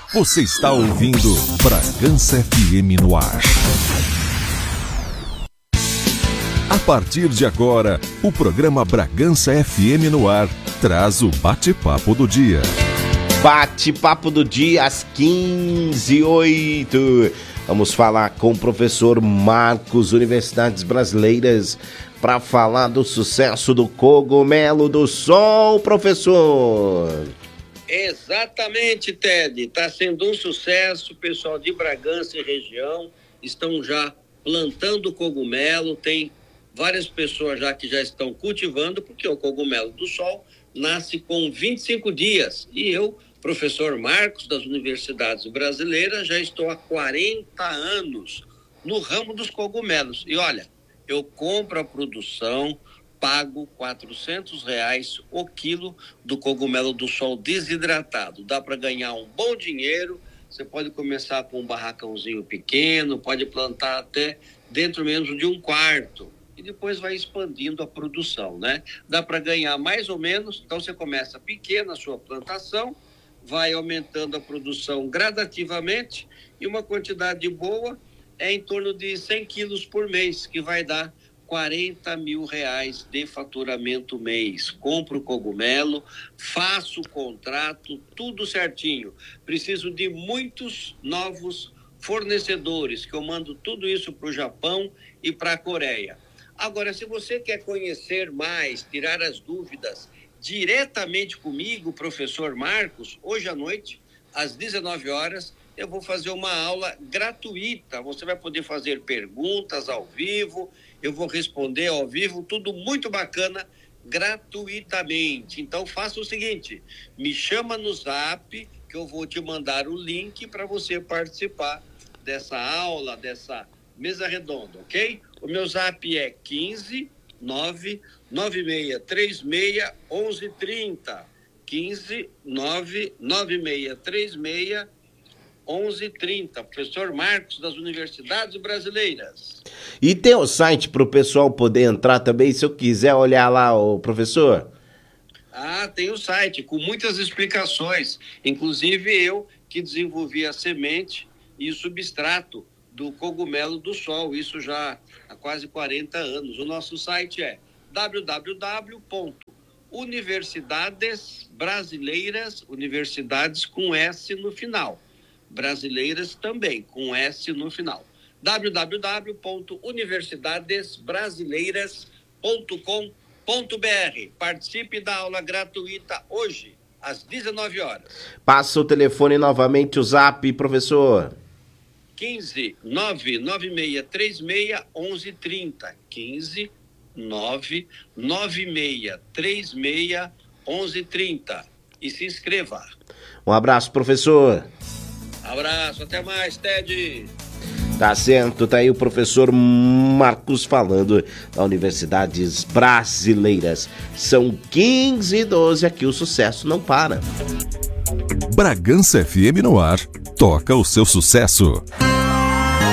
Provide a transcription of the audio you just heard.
Você está ouvindo Bragança FM no ar. A partir de agora, o programa Bragança FM no ar traz o bate-papo do dia. Bate-papo do dia às 15h08. Vamos falar com o professor Marcos, Universidades Brasileiras, para falar do sucesso do cogumelo do sol, professor. Exatamente, Ted. Está sendo um sucesso. O pessoal de Bragança e região estão já plantando cogumelo. Tem várias pessoas já que já estão cultivando, porque o cogumelo do sol nasce com 25 dias. E eu, professor Marcos, das Universidades Brasileiras, já estou há 40 anos no ramo dos cogumelos. E olha, eu compro a produção, pago R$400 o quilo do cogumelo do sol desidratado. Dá para ganhar um bom dinheiro. Você pode começar com um barracãozinho pequeno, pode plantar até dentro menos de um quarto. E depois vai expandindo a produção, né? Dá para ganhar mais ou menos. Então você começa pequena a sua plantação, vai aumentando a produção gradativamente e uma quantidade boa é em torno de 100 quilos por mês, que vai dar R$40 mil de faturamento mês. Compro o cogumelo, faço o contrato, tudo certinho. Preciso de muitos novos fornecedores, que eu mando tudo isso para o Japão e para a Coreia. Agora, se você quer conhecer mais, tirar as dúvidas diretamente comigo, professor Marcos, hoje à noite, às 19 horas, eu vou fazer uma aula gratuita. Você vai poder fazer perguntas ao vivo, eu vou responder ao vivo, tudo muito bacana, gratuitamente. Então, faça o seguinte, me chama no Zap, que eu vou te mandar o link para você participar dessa aula, dessa mesa redonda, ok? O meu Zap é 15-99636-1130. 15-99636-1130. Professor Marcos, das Universidades Brasileiras. E tem o site para o pessoal poder entrar também, se eu quiser olhar lá, o professor? Ah, tem o site, com muitas explicações. Inclusive eu que desenvolvi a semente e o substrato do cogumelo do sol, isso já há quase 40 anos. O nosso site é www.universidadesbrasileiras, universidades com S no final, brasileiras também com S no final, www.universidadesbrasileiras.com.br. Participe da aula gratuita hoje, às 19 horas. Passa o telefone novamente, o Zap, professor. 15-99636-1130. 15-99636-1130. E se inscreva. Um abraço, professor. Abraço, até mais, Ted. Tá certo, tá aí o professor Marcos falando da Universidades Brasileiras. São 15h12, aqui o sucesso não para. Bragança FM no ar, toca o seu sucesso.